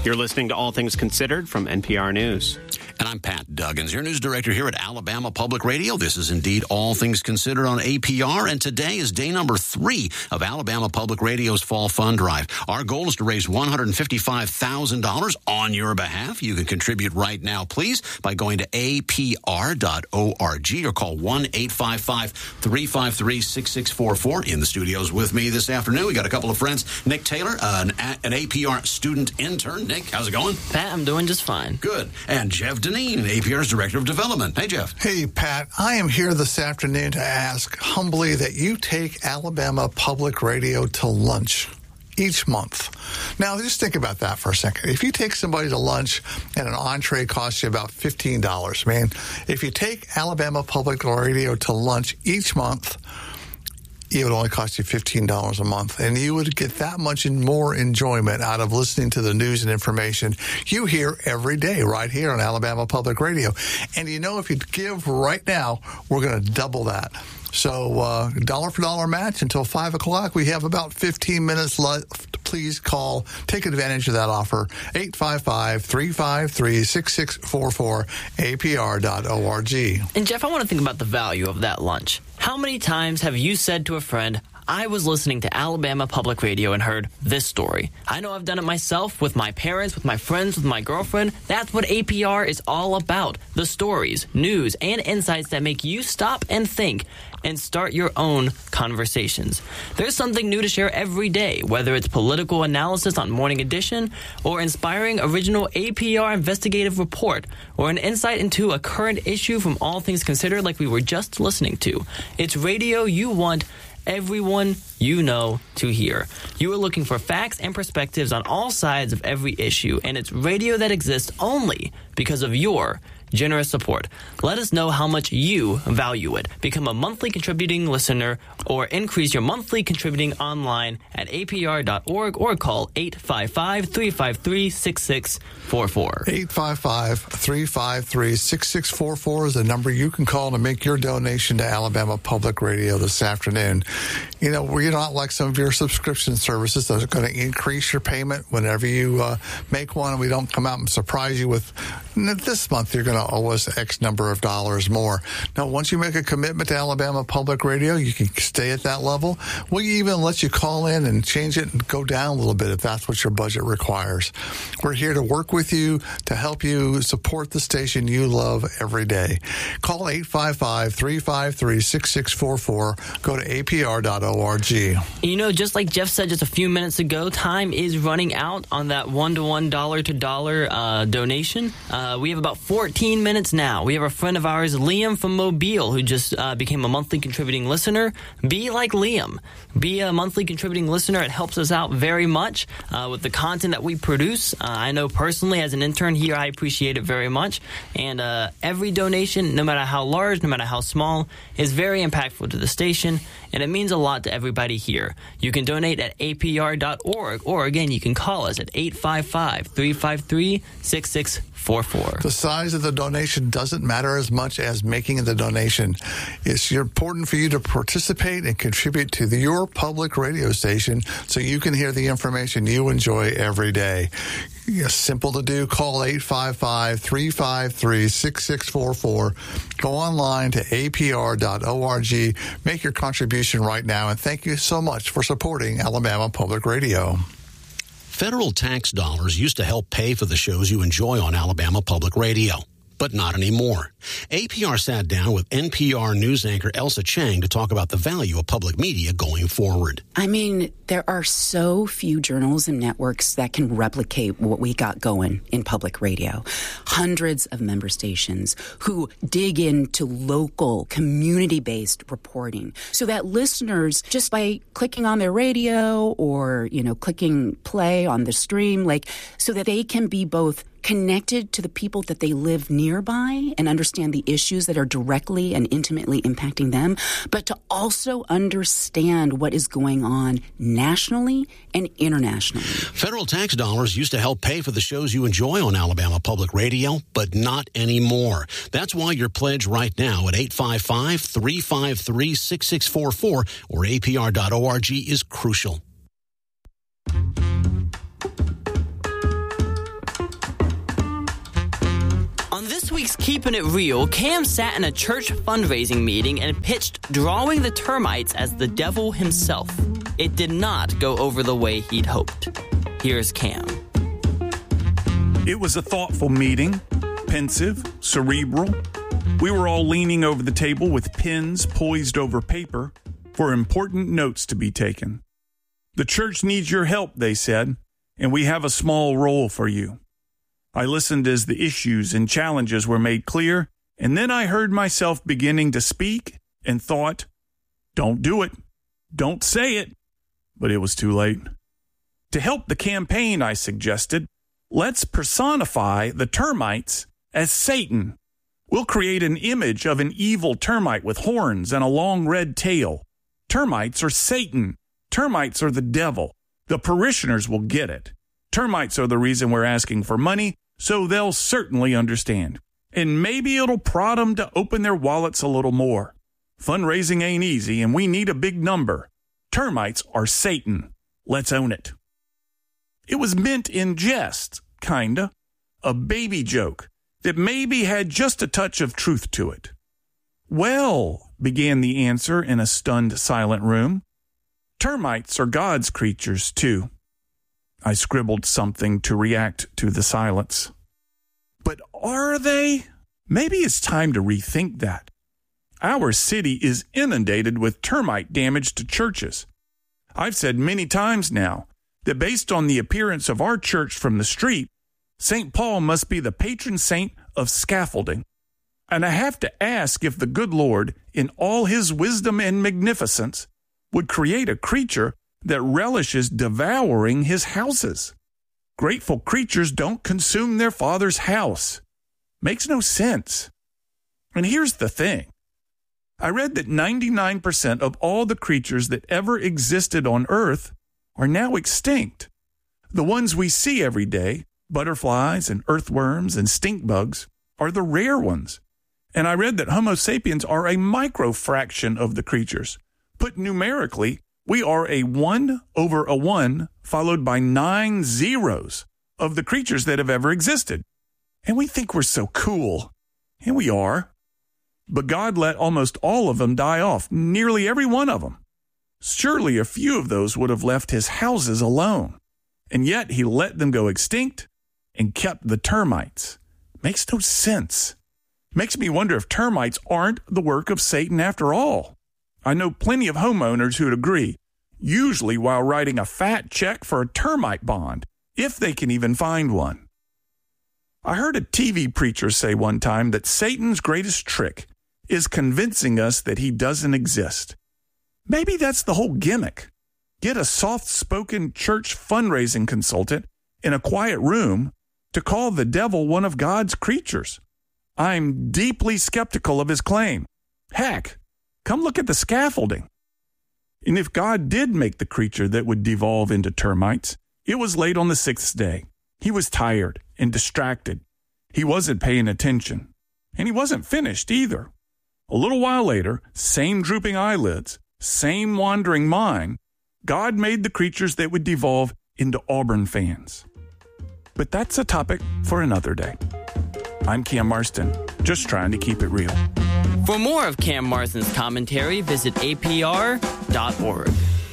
You're listening to All Things Considered from NPR News. And I'm Pat Duggins, your news director here at Alabama Public Radio. This is indeed All Things Considered on APR, and today is day number 3 of Alabama Public Radio's Fall Fund Drive. Our goal is to raise $155,000 on your behalf. You can contribute right now, please, by going to apr.org or call 1-855-353-6644. In the studios with me this afternoon, we got a couple of friends. Nick Taylor, an APR student intern. Nick, how's it going? Pat, I'm doing just fine. Good. And Jeff Deneen, APR's Director of Development. Hey, Jeff. Hey, Pat. I am here this afternoon to ask humbly that you take Alabama Public Radio to lunch each month. Now, just think about that for a second. If you take somebody to lunch and an entree costs you about $15, man, if you take Alabama Public Radio to lunch each month, it would only cost you $15 a month, and you would get that much more enjoyment out of listening to the news and information you hear every day right here on Alabama Public Radio. And you know, if you give right now, we're going to double that. So dollar for dollar match until 5 o'clock. We have about 15 minutes left. Please call. Take advantage of that offer. 855-353-6644, apr.org. And Jeff, I want to think about the value of that lunch. How many times have you said to a friend, I was listening to Alabama Public Radio and heard this story? I know I've done it myself with my parents, with my friends, with my girlfriend. That's what APR is all about. The stories, news, and insights that make you stop and think and start your own conversations. There's something new to share every day, whether it's political analysis on Morning Edition or inspiring original APR investigative report or an insight into a current issue from All Things Considered like we were just listening to. It's radio you want everyone you know to hear. You are looking for facts and perspectives on all sides of every issue, and it's radio that exists only because of your generous support. Let us know how much you value it. Become a monthly contributing listener or increase your monthly contributing online at apr.org or call 855-353-6644. 855-353-6644 is the number you can call to make your donation to Alabama Public Radio this afternoon. You know, we're not like some of your subscription services that are going to increase your payment whenever you make one, and we don't come out and surprise you with, this month you're going to owe us X number of dollars more. Now, once you make a commitment to Alabama Public Radio, you can stay at that level. We'll even let you call in and change it and go down a little bit if that's what your budget requires. We're here to work with you to help you support the station you love every day. Call 855-353-6644. Go to apr.org. You know, just like Jeff said just a few minutes ago, time is running out on that $1-to-1, dollar-to-dollar donation. We have about 14 minutes now. We have a friend of ours, Liam from Mobile, who just became a monthly contributing listener. Be like Liam. Be a monthly contributing listener. It helps us out very much with the content that we produce. I know personally as an intern here, I appreciate it very much. And every donation, no matter how large, no matter how small, is very impactful to the station. And it means a lot to everybody here. You can donate at apr.org, or again, you can call us at 855-353-6644. The size of the donation doesn't matter as much as making the donation. It's important for you to participate and contribute to your public radio station so you can hear the information you enjoy every day. It's simple to do. Call 855-353-6644. Go online to apr.org. Make your contribution right now, and thank you so much for supporting Alabama Public Radio. Federal tax dollars used to help pay for the shows you enjoy on Alabama Public Radio, but not anymore. APR sat down with NPR news anchor Elsa Chang to talk about the value of public media going forward. I mean, there are so few journalism networks that can replicate what we got going in public radio. Hundreds of member stations who dig into local, community-based reporting so that listeners, just by clicking on their radio or, clicking play on the stream, so that they can be both connected to the people that they live nearby and understand the issues that are directly and intimately impacting them, but to also understand what is going on nationally and internationally. Federal tax dollars used to help pay for the shows you enjoy on Alabama Public Radio, but not anymore. That's why your pledge right now at 855-353-6644 or apr.org is crucial. week's Keeping It Real, Cam sat in a church fundraising meeting and pitched drawing the termites as the devil himself. It did not go over the way he'd hoped. Here's Cam. It was a thoughtful meeting, pensive, cerebral. We were all leaning over the table with pens poised over paper for important notes to be taken. The church needs your help, they said, and we have a small role for you. I listened as the issues and challenges were made clear, and then I heard myself beginning to speak and thought, don't do it, don't say it, but it was too late. To help the campaign, I suggested, let's personify the termites as Satan. We'll create an image of an evil termite with horns and a long red tail. Termites are Satan. Termites are the devil. The parishioners will get it. Termites are the reason we're asking for money, so they'll certainly understand. And maybe it'll prod them to open their wallets a little more. Fundraising ain't easy, and we need a big number. Termites are Satan. Let's own it. It was meant in jest, kinda. A baby joke that maybe had just a touch of truth to it. Well, began the answer in a stunned, silent room. Termites are God's creatures, too. I scribbled something to react to the silence. But are they? Maybe it's time to rethink that. Our city is inundated with termite damage to churches. I've said many times now that based on the appearance of our church from the street, St. Paul must be the patron saint of scaffolding. And I have to ask if the good Lord, in all his wisdom and magnificence, would create a creature that relishes devouring his houses. Grateful creatures don't consume their father's house. Makes no sense. And here's the thing. I read that 99% of all the creatures that ever existed on Earth are now extinct. The ones we see every day, butterflies and earthworms and stink bugs, are the rare ones. And I read that Homo sapiens are a microfraction of the creatures. Put numerically, we are a 1 over a 1 followed by 9 zeros of the creatures that have ever existed. And we think we're so cool. And we are. But God let almost all of them die off, nearly every one of them. Surely a few of those would have left his houses alone. And yet he let them go extinct and kept the termites. Makes no sense. Makes me wonder if termites aren't the work of Satan after all. I know plenty of homeowners who'd agree, usually while writing a fat check for a termite bond, if they can even find one. I heard a TV preacher say one time that Satan's greatest trick is convincing us that he doesn't exist. Maybe that's the whole gimmick. Get a soft-spoken church fundraising consultant in a quiet room to call the devil one of God's creatures. I'm deeply skeptical of his claim. Heck, come look at the scaffolding. And if God did make the creature that would devolve into termites, it was late on the 6th day. He was tired and distracted. He wasn't paying attention. And he wasn't finished either. A little while later, same drooping eyelids, same wandering mind, God made the creatures that would devolve into Auburn fans. But that's a topic for another day. I'm Cam Marston, just trying to keep it real. For more of Cam Marston's commentary, visit apr.org.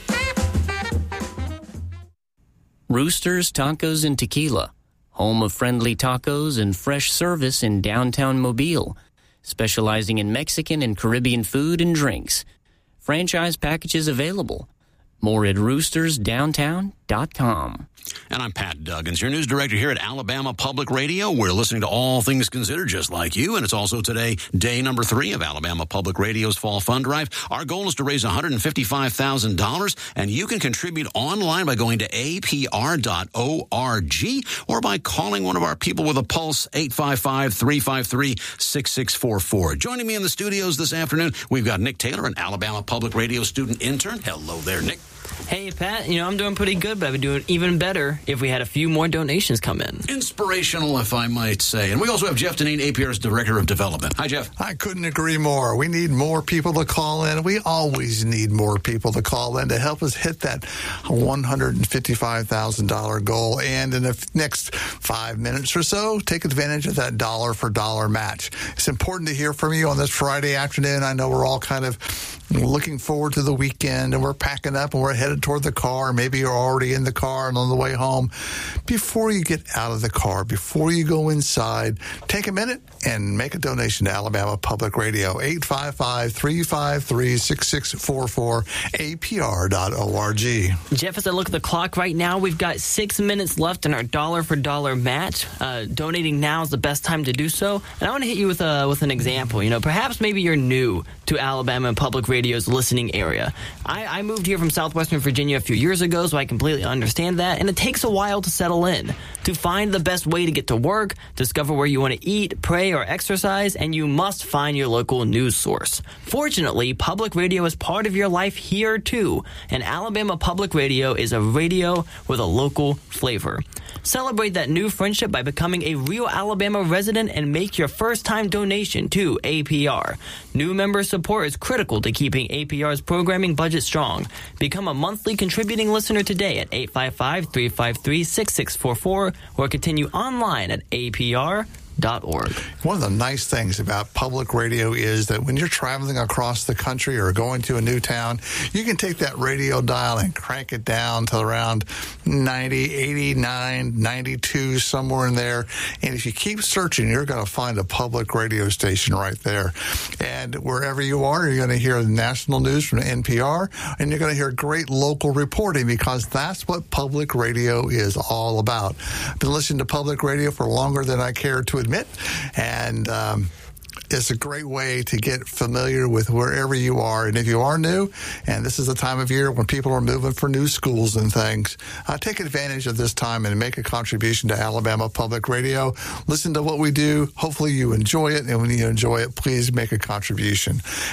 Roosters, Tacos, and Tequila, home of friendly tacos and fresh service in downtown Mobile, specializing in Mexican and Caribbean food and drinks. Franchise packages available. More at roostersdowntown.com. And I'm Pat Duggins, your news director here at Alabama Public Radio. We're listening to All Things Considered just like you, and it's also today, day number 3 of Alabama Public Radio's Fall Fund Drive. Our goal is to raise $155,000, and you can contribute online by going to apr.org or by calling one of our people with a pulse, 855-353-6644. Joining me in the studios this afternoon, we've got Nick Taylor, an Alabama Public Radio student intern. Hello there, Nick. Hey, Pat, I'm doing pretty good, but I would do it even better if we had a few more donations come in. Inspirational, if I might say. And we also have Jeff Deneen, APR's Director of Development. Hi, Jeff. I couldn't agree more. We need more people to call in. We always need more people to call in to help us hit that $155,000 goal. And in the next 5 minutes or so, take advantage of that dollar-for-dollar match. It's important to hear from you on this Friday afternoon. I know we're all kind of looking forward to the weekend, and we're packing up and we're headed toward the car. Maybe you're already in the car and on the way home. Before you get out of the car, before you go inside, take a minute and make a donation to Alabama Public Radio, 855-353-6644, APR.org. Jeff, as I look at the clock right now, we've got 6 minutes left in our dollar-for-dollar match. Donating now is the best time to do so. And I want to hit you with an example. Perhaps maybe you're new to Alabama Public Radio's listening area. I moved here from southwestern Virginia a few years ago, so I completely understand that. And it takes a while to settle in, to find the best way to get to work, discover where you want to eat, pray, or exercise, and you must find your local news source. Fortunately, public radio is part of your life here, too. And Alabama Public Radio is a radio with a local flavor. Celebrate that new friendship by becoming a real Alabama resident and make your first-time donation to APR. New member support is critical to keeping APR's programming budget strong. Become a monthly contributing listener today at 855-353-6644 or continue online at APR.org. One of the nice things about public radio is that when you're traveling across the country or going to a new town, you can take that radio dial and crank it down to around 90, 89, 92, somewhere in there. And if you keep searching, you're going to find a public radio station right there. And wherever you are, you're going to hear the national news from NPR, and you're going to hear great local reporting, because that's what public radio is all about. I've been listening to public radio for longer than I care to admit, and it's a great way to get familiar with wherever you are. And if you are new, and this is the time of year when people are moving for new schools and things, take advantage of this time and make a contribution to Alabama Public Radio. Listen to what we do. Hopefully you enjoy it, and when you enjoy it, please make a contribution.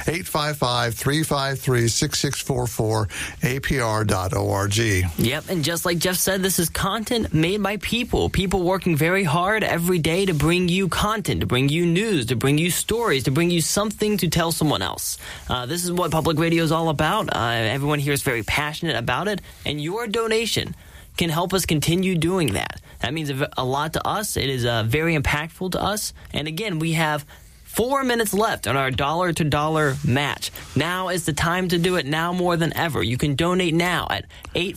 855-353-6644, APR.org. Yep, and just like Jeff said, this is content made by people working very hard every day to bring you content, to bring you news, to bring you stories, to bring you something to tell someone else. This is what public radio is all about. Everyone here is very passionate about it, and your donation can help us continue doing that. That means a lot to us. It is very impactful to us. And again, we have 4 minutes left on our dollar-to-dollar match. Now is the time to do it, now more than ever. You can donate now at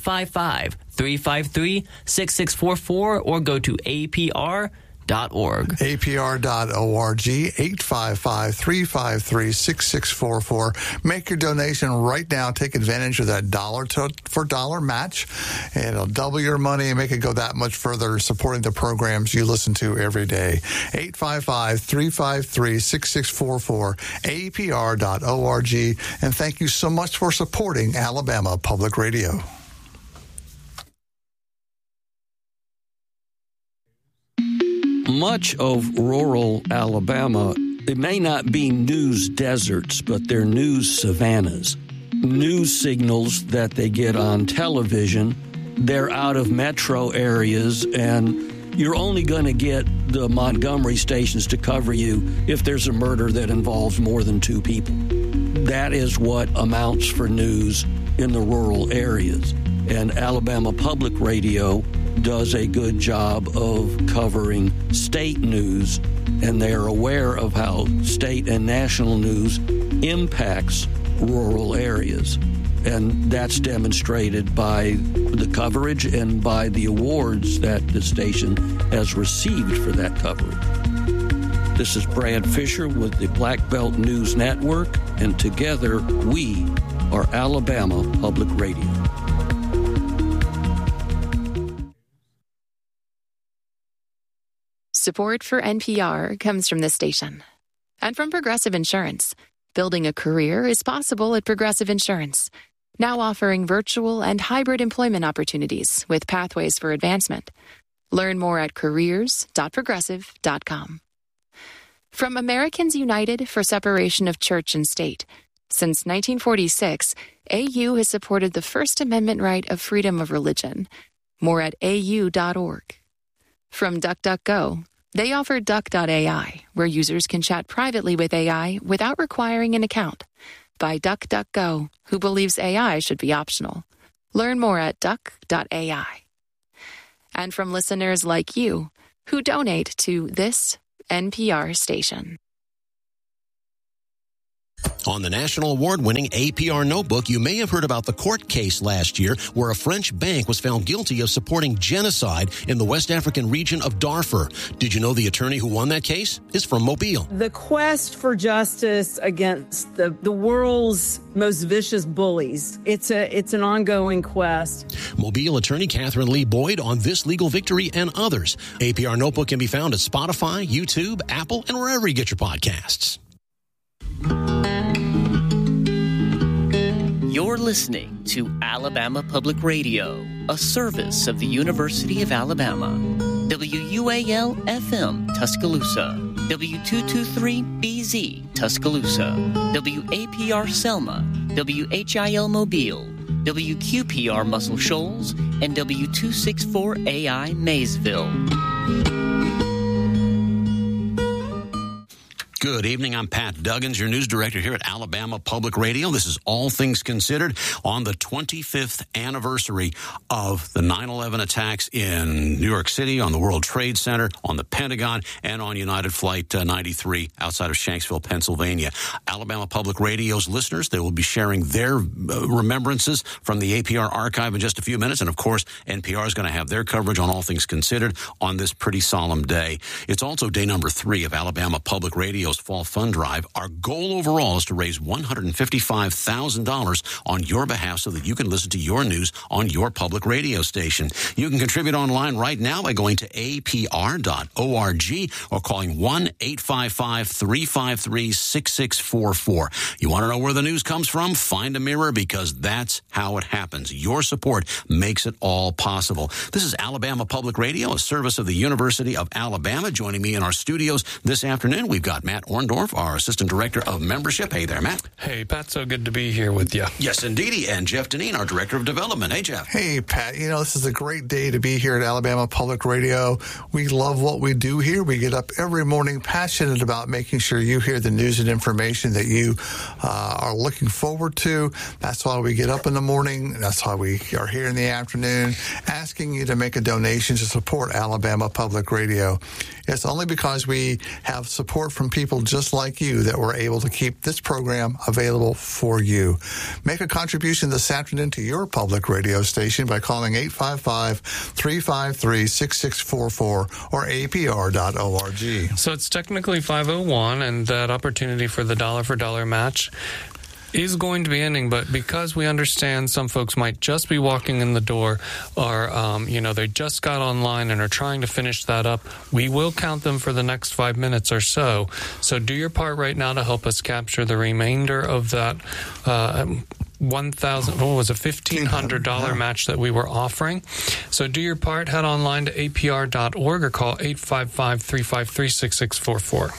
855-353-6644 or go to APR.org. APR.org, 855-353-6644. Make your donation right now. Take advantage of that dollar-for-dollar match, and it'll double your money and make it go that much further, supporting the programs you listen to every day. 855-353-6644, APR.org. And thank you so much for supporting Alabama Public Radio. Much of rural Alabama, it may not be news deserts, but they're news savannas. News signals that they get on television, they're out of metro areas, and you're only going to get the Montgomery stations to cover you if there's a murder that involves more than 2 people. That is what amounts for news in the rural areas. And Alabama Public Radio does a good job of covering state news, and they are aware of how state and national news impacts rural areas. And that's demonstrated by the coverage and by the awards that the station has received for that coverage. This is Brad Fisher with the Black Belt News Network, and together we are Alabama Public Radio. Support for NPR comes from this station and from Progressive Insurance. Building a career is possible at Progressive Insurance, now offering virtual and hybrid employment opportunities with pathways for advancement. Learn more at careers.progressive.com. From Americans United for Separation of Church and State, Since 1946, AU has supported the First Amendment right of freedom of religion. More at au.org. From DuckDuckGo, they offer Duck.ai, where users can chat privately with AI without requiring an account. By DuckDuckGo, who believes AI should be optional. Learn more at Duck.ai. And from listeners like you, who donate to this NPR station. On the national award-winning APR Notebook, you may have heard about the court case last year where a French bank was found guilty of supporting genocide in the West African region of Darfur. Did you know the attorney who won that case is from Mobile? The quest for justice against the world's most vicious bullies. It's an ongoing quest. Mobile attorney Catherine Lee Boyd on this legal victory and others. APR Notebook can be found at Spotify, YouTube, Apple, and wherever you get your podcasts. You're listening to Alabama Public Radio, a service of the University of Alabama. WUAL-FM Tuscaloosa, W223BZ Tuscaloosa, WAPR Selma, WHIL Mobile, WQPR Muscle Shoals, and W264AI Maysville. Good evening. I'm Pat Duggins, your news director here at Alabama Public Radio. This is All Things Considered on the 25th anniversary of the 9/11 attacks in New York City, on the World Trade Center, on the Pentagon, and on United Flight 93 outside of Shanksville, Pennsylvania. Alabama Public Radio's listeners, they will be sharing their remembrances from the APR archive in just a few minutes. And, of course, NPR is going to have their coverage on All Things Considered on this pretty solemn day. It's also day number 3 of Alabama Public Radio Fall Fund Drive. Our goal overall is to raise $155,000 on your behalf so that you can listen to your news on your public radio station. You can contribute online right now by going to apr.org or calling 1-855-353-6644. You want to know where the news comes from? Find a mirror, because that's how it happens. Your support makes it all possible. This is Alabama Public Radio, a service of the University of Alabama. Joining me in our studios this afternoon, we've got Matt Orndorff, our Assistant Director of Membership. Hey there, Matt. Hey, Pat. So good to be here with you. Yes, indeedy. And Jeff Deneen, our Director of Development. Hey, Jeff. Hey, Pat. You know, this is a great day to be here at Alabama Public Radio. We love what we do here. We get up every morning passionate about making sure you hear the news and information that you are looking forward to. That's why we get up in the morning. That's why we are here in the afternoon, asking you to make a donation to support Alabama Public Radio. It's only because we have support from people just like you that we're able to keep this program available for you. Make a contribution this afternoon to your public radio station by calling 855-353-6644 or apr.org. So it's technically 5:01, and that opportunity for the dollar for dollar match is going to be ending, but because we understand some folks might just be walking in the door or, they just got online and are trying to finish that up, we will count them for the next 5 minutes or so. So do your part right now to help us capture the remainder of that $1,500 match that we were offering. So do your part. Head online to apr.org or call 855-353-6644.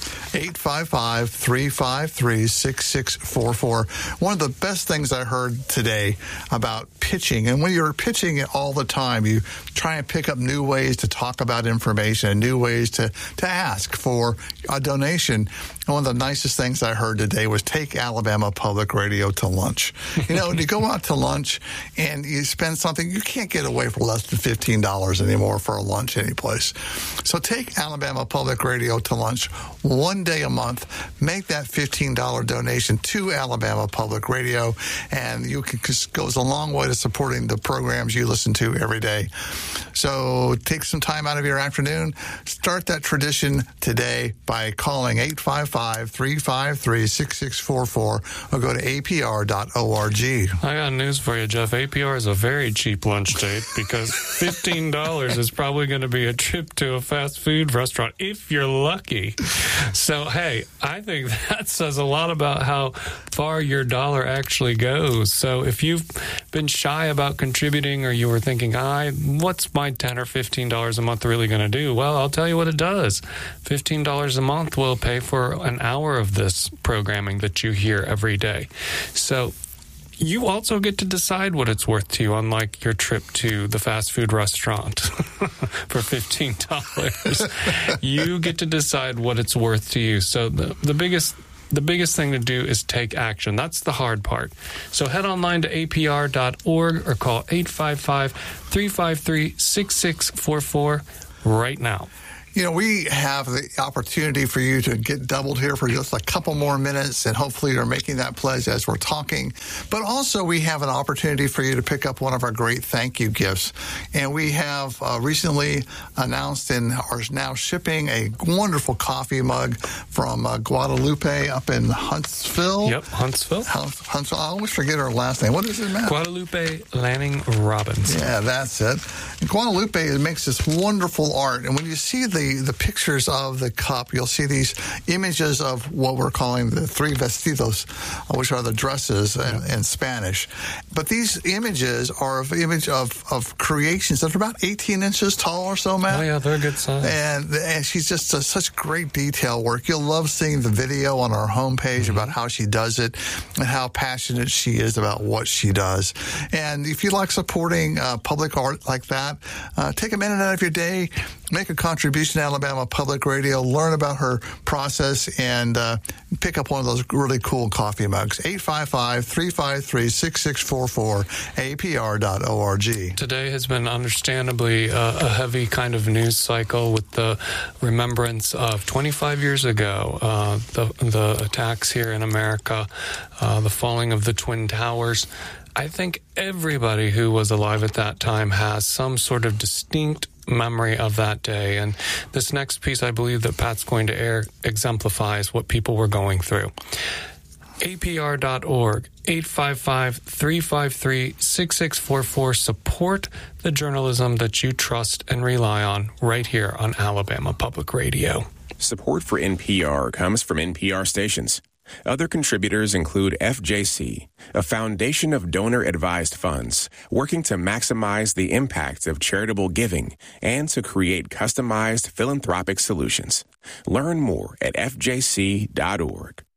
855-353-6644. One of the best things I heard today about pitching, and when you're pitching it all the time, you try and pick up new ways to talk about information and new ways to ask for a donation. And one of the nicest things I heard today was take Alabama Public Radio to lunch. You know, when you go out to lunch and you spend something, you can't get away for less than $15 anymore for a lunch anyplace. So take Alabama Public Radio to lunch one day a month. Make that $15 donation to Alabama Public Radio, and you can goes a long way to supporting the programs you listen to every day. So take some time out of your afternoon. Start that tradition today by calling 855-353-6644 or go to apr.org. I got news for you, Jeff. APR is a very cheap lunch date because $15 is probably going to be a trip to a fast food restaurant if you're lucky. So, hey, I think that says a lot about how far your dollar actually goes. So if you've been shy about contributing, or you were thinking, what's my $10 or $15 a month really going to do? Well, I'll tell you what it does. $15 a month will pay for an hour of this programming that you hear every day. So you also get to decide what it's worth to you, unlike your trip to the fast food restaurant for $15. You get to decide what it's worth to you. So the biggest thing to do is take action. That's the hard part. So head online to apr.org or call 855-353-6644 right now. You know, we have the opportunity for you to get doubled here for just a couple more minutes, and hopefully you're making that pledge as we're talking. But also we have an opportunity for you to pick up one of our great thank you gifts. And we have recently announced and are now shipping a wonderful coffee mug from Guadalupe up in Huntsville. Yep, Huntsville. Huntsville. I always forget her last name. What is it, Matt? Guadalupe Lanning Robbins. Yeah, that's it. And Guadalupe makes this wonderful art. And when you see the pictures of the cup, you'll see these images of what we're calling the three vestidos, which are the dresses in Spanish. But these images are an image of creations that are about 18 inches tall or so, Matt. Oh, yeah, they're a good size. And she's just such great detail work. You'll love seeing the video on our homepage about how she does it and how passionate she is about what she does. And if you like supporting public art like that, take a minute out of your day, make a contribution to Alabama Public Radio, learn about her process, and pick up one of those really cool coffee mugs. 855-353-6644, apr.org. Today has been understandably a heavy kind of news cycle with the remembrance of 25 years ago, the attacks here in America, the falling of the Twin Towers. I think everybody who was alive at that time has some sort of distinct memory of that day. And this next piece, I believe, that Pat's going to air exemplifies what people were going through. APR.org, 855-353-6644. Support the journalism that you trust and rely on right here on Alabama Public Radio. Support for NPR comes from NPR stations. Other contributors include FJC, a foundation of donor-advised funds working to maximize the impact of charitable giving and to create customized philanthropic solutions. Learn more at fjc.org.